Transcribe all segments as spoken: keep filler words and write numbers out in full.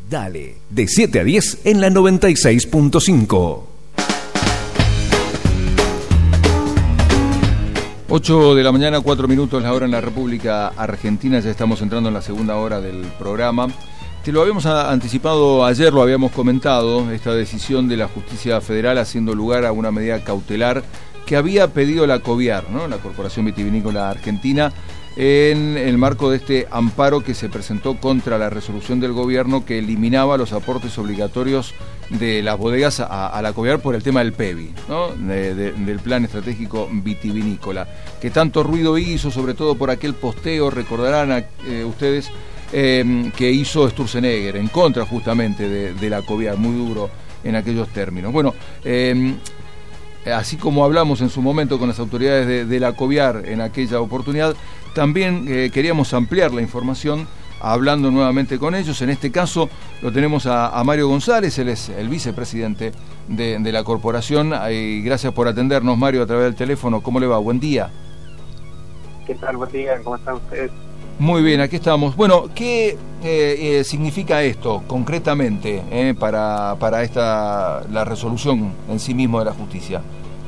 Dale, de siete a diez en la noventa y seis punto cinco. ocho de la mañana, cuatro minutos la hora en la República Argentina. Ya estamos entrando en la segunda hora del programa. Te lo habíamos anticipado ayer, lo habíamos comentado, esta decisión de la Justicia Federal haciendo lugar a una medida cautelar que había pedido la COVIAR, ¿no?, la Corporación Vitivinícola Argentina, en el marco de este amparo que se presentó contra la resolución del gobierno que eliminaba los aportes obligatorios de las bodegas a, a la COVIAR por el tema del P E V I, ¿no?, de, de, del Plan Estratégico Vitivinícola, que tanto ruido hizo, sobre todo por aquel posteo, recordarán a, eh, ustedes, eh, que hizo Sturzenegger en contra justamente de, de la COVIAR, muy duro en aquellos términos. Bueno, eh, así como hablamos en su momento con las autoridades de, de la COVIAR en aquella oportunidad, también eh, queríamos ampliar la información hablando nuevamente con ellos. En este caso lo tenemos a, a Mario González, él es el vicepresidente de, de la corporación. Y gracias por atendernos, Mario, a través del teléfono. ¿Cómo le va? Buen día. ¿Qué tal? Buen día, ¿cómo están ustedes? Muy bien, aquí estamos. Bueno, ¿qué eh, eh, significa esto concretamente eh, para, para esta la resolución en sí mismo de la justicia?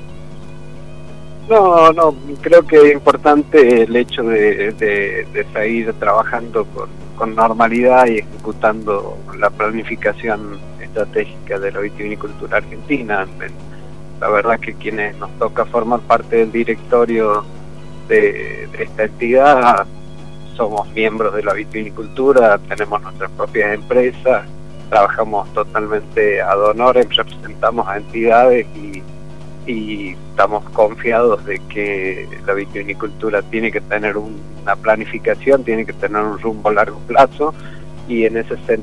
No, no, creo que es importante el hecho de, de, de seguir trabajando con, con normalidad y ejecutando la planificación estratégica de la vitivinicultura argentina. La verdad que quienes nos toca formar parte del directorio de, de esta entidad somos miembros de la vitivinicultura, tenemos nuestras propias empresas, trabajamos totalmente ad honorem, representamos a entidades y y estamos confiados de que la vitivinicultura tiene que tener un, una planificación, tiene que tener un rumbo a largo plazo, y en ese sentido